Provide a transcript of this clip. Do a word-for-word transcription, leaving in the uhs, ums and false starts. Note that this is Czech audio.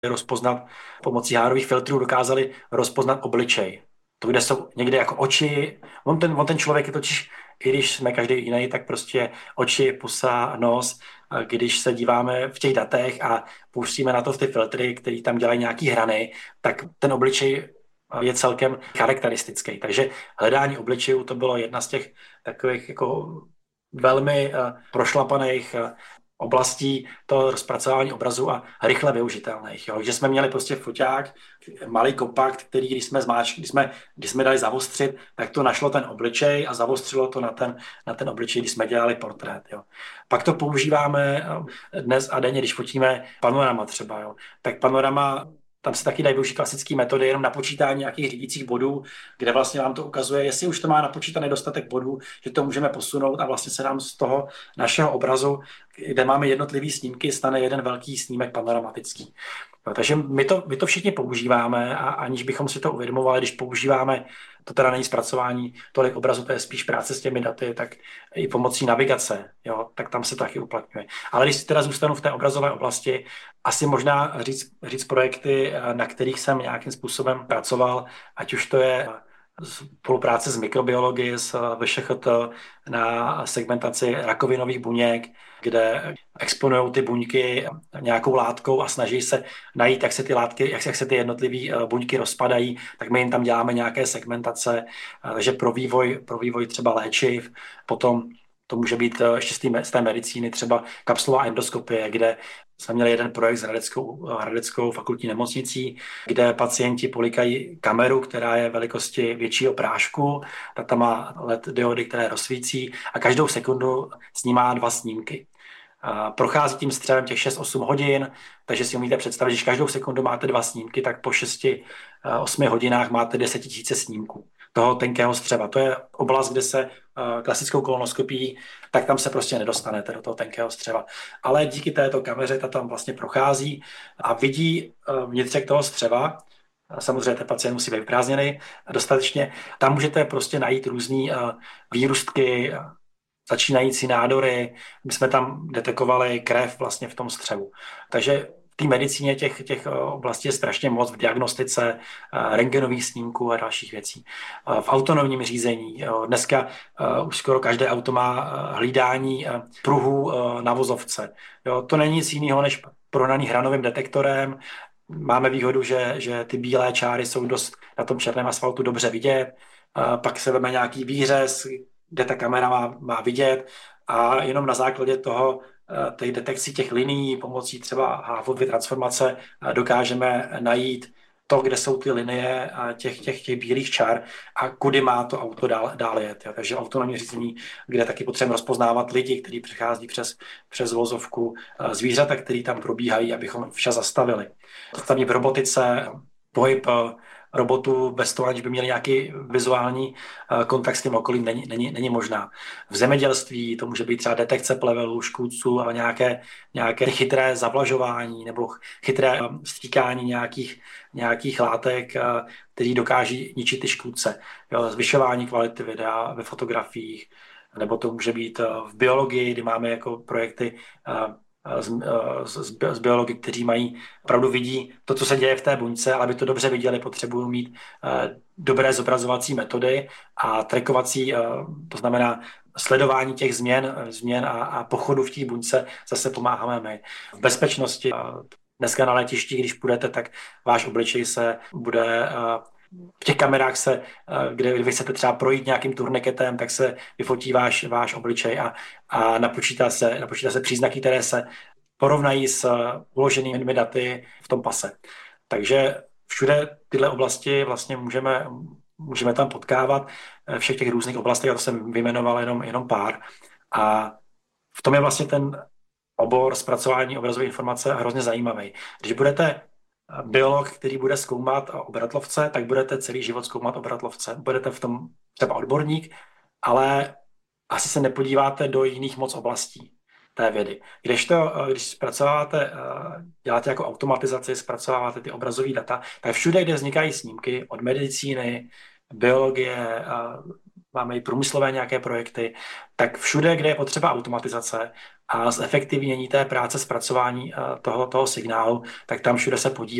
rozpoznat pomocí hárových filtrů, dokázali rozpoznat obličej. To, kde jsou někde jako oči, on ten, on ten člověk je totiž, i když jsme každý jiný, tak prostě oči, pusa, nos, když se díváme v těch datech a pustíme na to v ty filtry, které tam dělají nějaký hrany, tak ten obličej je celkem charakteristický. Takže hledání obličejů to bylo jedna z těch takových jako velmi uh, prošlapaných uh, oblastí toho rozpracování obrazu a rychle využitelných. Jo. Že jsme měli prostě foťák, malý kompakt, který když jsme zmáčkli, když jsme, když jsme dali zavostřit, tak to našlo ten obličej a zavostřilo to na ten, na ten obličej, když jsme dělali portrét. Jo. Pak to používáme dnes a denně, když fotíme panorama třeba. Jo. Tak panorama, tam se taky dají využít klasické metody jenom na počítání nějakých řídících bodů, kde vlastně vám to ukazuje, jestli už to má napočítaný dostatek bodů, že to můžeme posunout a vlastně se nám z toho našeho obrazu, kde máme jednotlivý snímky, stane jeden velký snímek panoramatický. No, takže my to, my to všichni používáme a aniž bychom si to uvědomovali, když používáme, to teda není zpracování tolik obrazu, to je spíš práce s těmi daty, tak i pomocí navigace, jo, tak tam se taky uplatňuje. Ale když si teda zůstanu v té obrazové oblasti, asi možná říct, říct projekty, na kterých jsem nějakým způsobem pracoval, ať už to je spolupráce s mikrobiology, s V Š Ch T na segmentaci rakovinových buněk, kde exponují ty buňky nějakou látkou a snaží se najít, jak se ty látky, jak se ty jednotlivé buňky rozpadají, tak my jim tam děláme nějaké segmentace, takže pro vývoj, pro vývoj třeba léčiv, potom to může být ještě z té medicíny třeba kapsulová endoskopie, kde jsme měli jeden projekt s Hradeckou, Hradeckou fakultní nemocnicí, kde pacienti polikají kameru, která je velikosti většího prášku, tak tam má L E D diody, které rozsvící a každou sekundu snímá dva snímky. Prochází tím střevem těch šest osm hodin, takže si umíte představit, že když každou sekundu máte dva snímky, tak po šesti osmi hodinách máte deset tisíc snímků toho tenkého střeva. To je oblast, kde se klasickou kolonoskopií, tak tam se prostě nedostanete do toho tenkého střeva. Ale díky této kameře ta tam vlastně prochází a vidí vnitřek toho střeva. Samozřejmě ten pacient musí být vyprázdněný dostatečně. Tam můžete prostě najít různé výrůstky, začínající nádory. My jsme tam detekovali krev vlastně v tom střevu. Takže v té medicíně těch, těch oblastí je strašně moc, v diagnostice, rentgenových snímků a dalších věcí. V autonomním řízení. Dneska už skoro každé auto má hlídání pruhů na vozovce. Jo, to není nic jiného než prohnaný hranovým detektorem. Máme výhodu, že, že ty bílé čáry jsou dost na tom černém asfaltu dobře vidět. Pak se veme nějaký výřez, kde ta kamera má, má vidět a jenom na základě toho těch detekcí těch linií pomocí třeba Haaffovy transformace dokážeme najít to, kde jsou ty linie těch, těch, těch bílých čár a kudy má to auto dál, dál jet. Jo. Takže autonomní řízení, kde taky potřebujeme rozpoznávat lidi, kteří přichází přes, přes vozovku, zvířata, které tam probíhají, abychom včas zastavili. Zastavní v robotice, pohyb robotů bez toho, aniž by měli nějaký vizuální kontakt s tím okolím, není, není, není možná. V zemědělství to může být třeba detekce plevelů, škůdců a nějaké, nějaké chytré zavlažování nebo chytré stříkání nějakých, nějakých látek, které dokáží ničit ty škůdce. Jo, zvyšování kvality videa ve fotografiích, nebo to může být v biologii, kdy máme jako projekty Z, z, z biology, kteří mají, opravdu vidí to, co se děje v té buňce, ale aby to dobře viděli, potřebují mít uh, dobré zobrazovací metody a trackovací, uh, to znamená sledování těch změn, změn a, a pochodu v té buňce zase pomáháme my. V bezpečnosti, uh, dneska na letišti, když půjdete, tak váš obličej se bude uh, v těch kamerách se, kde vy chcete třeba projít nějakým turniketem, tak se vyfotí váš, váš obličej a, a napočítá, se, napočítá se příznaky, které se porovnají s uloženými daty v tom pase. Takže všude tyhle oblasti vlastně můžeme, můžeme tam potkávat všech těch různých oblastech, a to jsem vyjmenoval jenom, jenom pár. A v tom je vlastně ten obor zpracování obrazové informace hrozně zajímavý. Když budete biolog, který bude zkoumat obratlovce, tak budete celý život zkoumat obratlovce. Budete v tom třeba odborník, ale asi se nepodíváte do jiných moc oblastí té vědy. Když to, když zpracováváte, děláte jako automatizaci, zpracováváte ty obrazové data, tak všude, kde vznikají snímky od medicíny, biologie, máme i průmyslové nějaké projekty, tak všude, kde je potřeba automatizace a zefektivnění té práce zpracování eh, toho, toho signálu, tak tam všude se podílí.